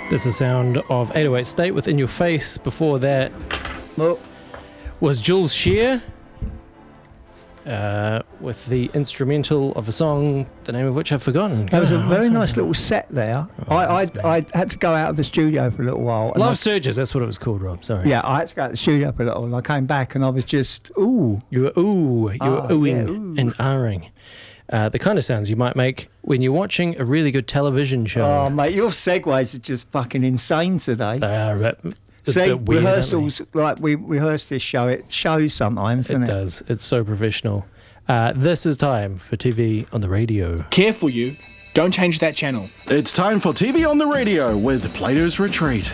There's the sound of 808 State with In Your Face. Before that was Jules Shear with the instrumental of a song, the name of which I've forgotten. That was a very nice little set there. I had to go out of the studio for a little while. Love Surges, that's what it was called, Rob. Sorry. Yeah, I had to go out of the studio for a little while, and I came back and I was just, ooh. You were oohing and ahhing. The kind of sounds you might make when you're watching a really good television show. Oh, mate, your segues are just fucking insane today. They are. See, weird, rehearsals, like we rehearse this show, it shows sometimes, doesn't it? It does. It's so professional. This is time for TV on the radio. Careful, you. Don't change that channel. It's time for TV on the radio with Plato's Retreat.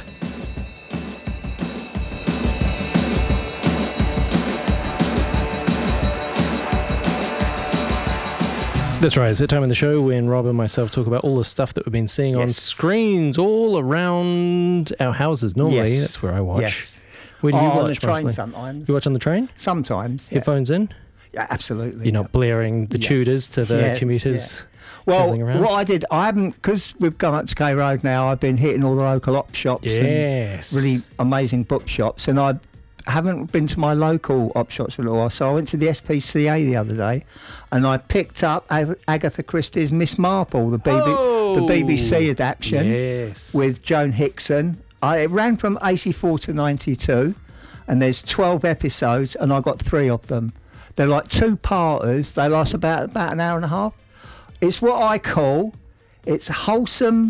That's right. It's that time in the show when Rob and myself talk about all the stuff that we've been seeing on screens all around our houses. Normally, that's where I watch. Yes. Where do you watch on the train mostly? sometimes. You watch on the train? Sometimes. Yeah. Headphones in? Yeah, absolutely. You're not blaring the Tudors to the commuters? Yeah. Well, around? what I did, I haven't, because we've gone up to K Road now, I've been hitting all the local op shops and really amazing bookshops, and I haven't been to my local op shops for a little while, so I went to the SPCA the other day and I picked up Agatha Christie's Miss Marple, the BBC adaptation with Joan Hickson. It ran from 84 to 92 and there's 12 episodes and I got 3 of them. They're like 2-parters. They last about an hour and a half. It's what I call, it's a wholesome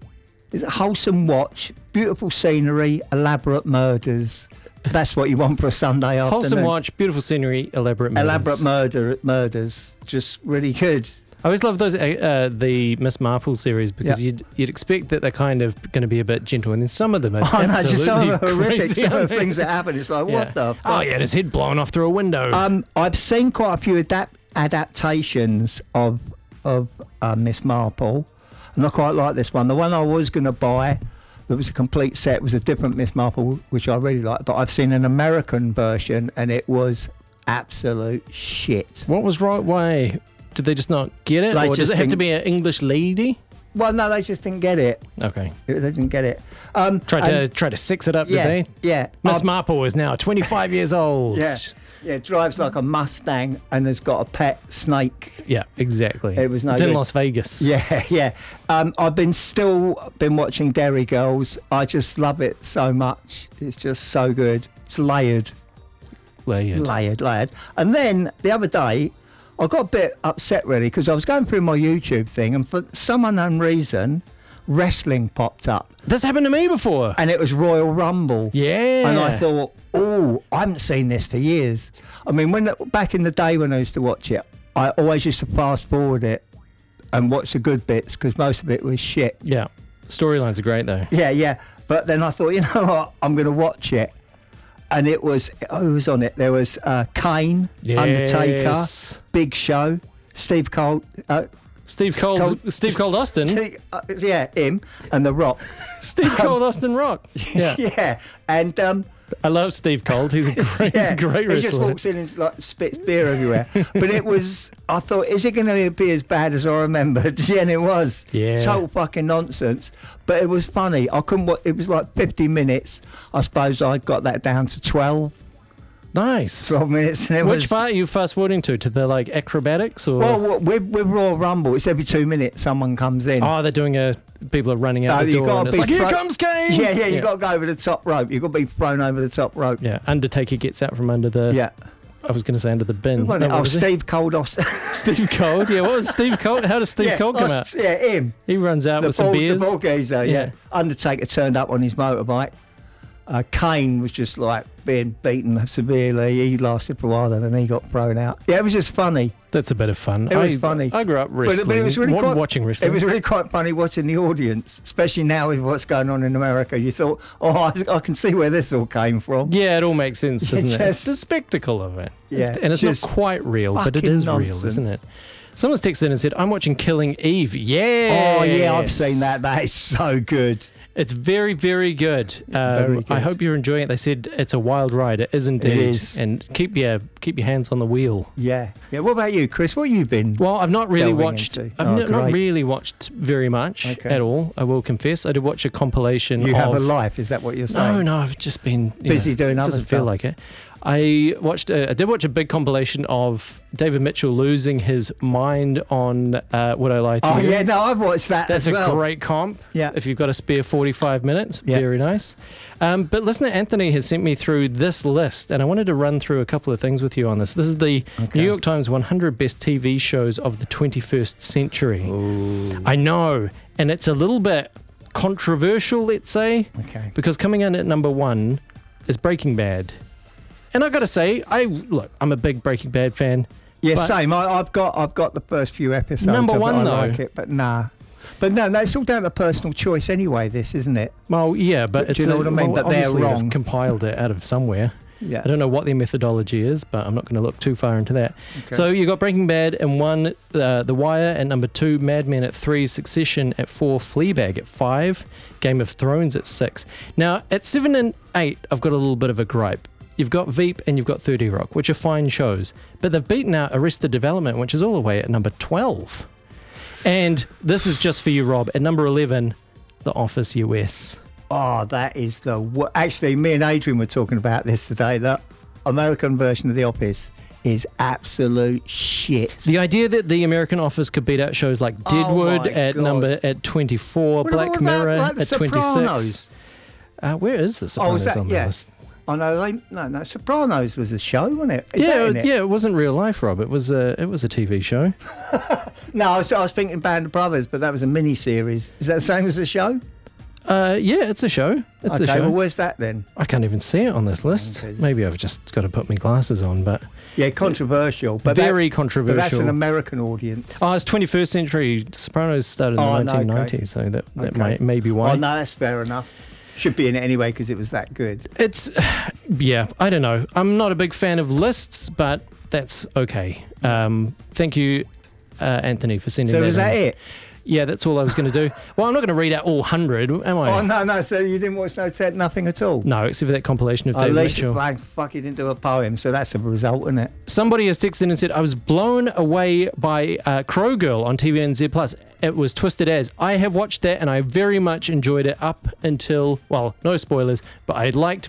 watch, beautiful scenery, elaborate murders. That's what you want for a Sunday afternoon. Wholesome watch, beautiful scenery, elaborate murders. Murders. Just really good. I always love those the Miss Marple series because you'd expect that they're kind of going to be a bit gentle, and then some of them are absolutely some of them are horrific. crazy, some of the things that happen, it's like, what the fuck? Oh, yeah, his head blown off through a window. I've seen quite a few adaptations of Miss Marple, and I quite like this one. The one I was going to buy, that was a complete set, was a different Miss Marple, which I really like, but I've seen an American version, and it was absolute shit. What was right? Why? Did they just not get it? Or does it have to be an English lady? Well, no, they just didn't get it. Okay. They didn't get it. Try to sex it up, did they? Yeah. Miss Marple is now 25 years old. Yeah, drives like a Mustang and has got a pet snake. Yeah, exactly. It's in Las Vegas. Yeah. I've been watching Derry Girls. I just love it so much. It's just so good. It's layered. And then the other day, I got a bit upset really because I was going through my YouTube thing and for some unknown reason, wrestling popped up. This happened to me before. And it was Royal Rumble. Yeah. And I thought, I haven't seen this for years. I mean, back in the day when I used to watch it, I always used to fast forward it and watch the good bits because most of it was shit. Yeah. Storylines are great though. Yeah. But then I thought, you know what, I'm going to watch it. And it was, who was on it? There was Kane, Undertaker, Big Show, Steve Cold Austin. Him and The Rock. Steve Cold Austin Rock. Yeah. Yeah. And I love Steve Cold. He's a great wrestler. He just walks in and like spits beer everywhere. But it was, I thought, is it going to be as bad as I remembered? Yeah, and it was. Yeah. Total fucking nonsense. But it was funny. It was like 50 minutes. I suppose I got that down to 12. Nice. 12 minutes. And Which part are you fast forwarding to? To the like acrobatics or? Well, with Royal Rumble, it's every 2 minutes someone comes in. Oh, they're doing people are running out the door and it's like, here comes Kane! Yeah, you got to go over the top rope. You've got to be thrown over the top rope. Yeah, Undertaker gets out from under the... Yeah. I was going to say under the bin. Steve Cold Austin. Steve Cold? Yeah, what was Steve Cold? How does Steve Cold come out? Yeah, him. He runs out with some beers. The ball geezer, yeah. Undertaker turned up on his motorbike. Kane was just like being beaten severely. He lasted for a while then and he got thrown out. Yeah, it was just funny. That's a bit of fun. It was funny. I grew up wrestling. But it was really watching wrestling. It was really quite funny watching the audience, especially now with what's going on in America. You thought, I can see where this all came from. Yeah, it all makes sense, doesn't it? It's the spectacle of it. Yeah, and it's not quite real, but it is nonsense. real, isn't it? Someone's texted in and said, I'm watching Killing Eve. Yeah. Oh, yeah, I've seen that. That is so good. It's very, very good. Very good. I hope you're enjoying it. They said it's a wild ride. It is indeed. It is. And keep keep your hands on the wheel. Yeah. What about you, Chris? What have you been? Well, I've not really watched. Into? Not really watched very much at all. I will confess. I did watch a compilation. You have a life? Is that what you're saying? No. I've just been busy doing other stuff. Doesn't feel like it. I did watch a big compilation of David Mitchell losing his mind on Would I Lie to You? Oh, yeah, no, I've watched that That's as well. a great comp. Yeah. If you've got a spare 45 minutes, very nice. But listener Anthony has sent me through this list, and I wanted to run through a couple of things with you on this. This is the New York Times 100 Best TV Shows of the 21st Century. Ooh. I know, and it's a little bit controversial, let's say, because coming in at number 1 is Breaking Bad. And I got to say, I'm a big Breaking Bad fan. Yeah, same. I've got the first few episodes. Number 1, though. I like it, but nah. But no, it's all down to personal choice anyway. This, isn't it? Well, yeah, but do you know what I mean? But they're wrong. They've compiled it out of somewhere. Yeah. I don't know what their methodology is, but I'm not going to look too far into that. So you got Breaking Bad at 1, The Wire at number 2, Mad Men at 3, Succession at 4, Fleabag at 5, Game of Thrones at 6. Now at 7 and 8, I've got a little bit of a gripe. You've got Veep and you've got 30 Rock, which are fine shows. But they've beaten out Arrested Development, which is all the way at number 12. And this is just for you, Rob. At number 11, The Office US. Oh, that is actually, me and Adrian were talking about this today. The American version of The Office is absolute shit. The idea that the American Office could beat out shows like Deadwood at 24, Black Mirror like at 26. Where is The Sopranos on the list? Oh no! Sopranos was a show, wasn't it? It wasn't real life, Rob. It was a TV show. No, I was thinking Band of Brothers, but that was a mini series. Is that the same as a show? Yeah, it's a show. It's a show. Well, where's that then? I can't even see it on this list. Maybe I've just got to put my glasses on, but yeah, controversial, but very controversial. But that's an American audience. Oh, it's 21st century. Sopranos started in the 1990s, so that may be why. Oh no, that's fair enough. Should be in it anyway because it was that good. It's, I don't know. I'm not a big fan of lists, but that's okay. Thank you, Anthony, for sending that. So was that it? Yeah, that's all I was going to do. Well, I'm not going to read out all 100, am I? Oh, no. So you didn't watch nothing at all? No, except for that compilation of David Mitchell. Fuck, you didn't do a poem, so that's a result, isn't it? Somebody has texted and said, I was blown away by Crow Girl on TVNZ+. It was Twisted As. I have watched that and I very much enjoyed it up until, well, no spoilers, but I liked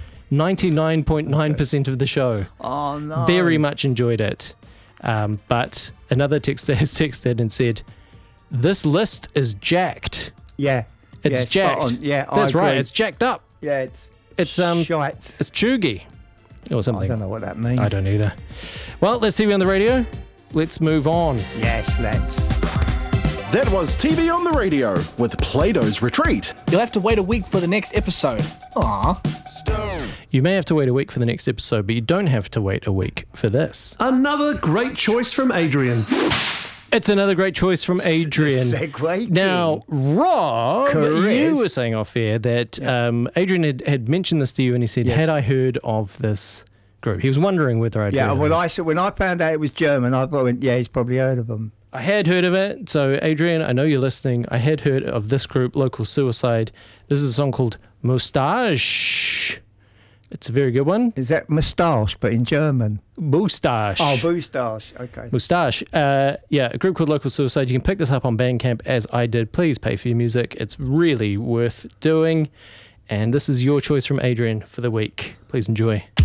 99.9% of the show. Oh, no. Very much enjoyed it. But another texter has texted and said, this list is jacked. Yeah. It's jacked. Yeah, that's right. It's jacked up. Yeah, it's shite. It's chuggy or something. I don't know what that means. I don't either. Well, let's TV on the radio. Let's move on. Yes, let's. That was TV on the radio with Plato's Retreat. You'll have to wait a week for the next episode. Aww. You may have to wait a week for the next episode, but you don't have to wait a week for this. Another great choice from Adrian. It's another great choice from Adrian. Segue. Now, Rob, Chris. you were saying off air that Adrian had mentioned this to you and he said, had I heard of this group? He was wondering whether I'd heard of well, it. I said when I found out it was German, I went, he's probably heard of them. I had heard of it. So, Adrian, I know you're listening. I had heard of this group, Local Suicide. This is a song called Moustache. It's a very good one. Is that moustache, but in German? Moustache. Oh, moustache. Okay. Moustache. A group called Local Suicide. You can pick this up on Bandcamp, as I did. Please pay for your music. It's really worth doing. And this is your choice from Adrian for the week. Please enjoy.